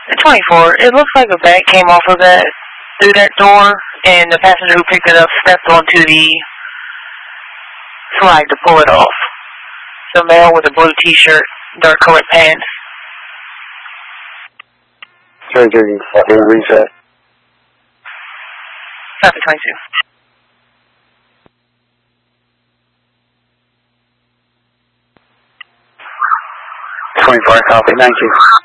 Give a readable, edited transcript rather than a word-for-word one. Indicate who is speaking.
Speaker 1: 24. It looks like a bag came off of that through that door, and the passenger who picked it up stepped onto the slide to pull it off. The male with a blue T-shirt, dark colored pants.
Speaker 2: Surgery, reset.
Speaker 1: Traffic 22.
Speaker 2: 24, copy, thank you.